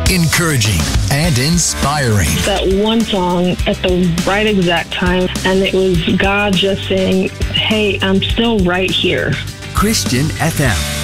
encouraging, and inspiring. That one song at the right exact time, and it was God just saying, hey, I'm still right here. Christian FM.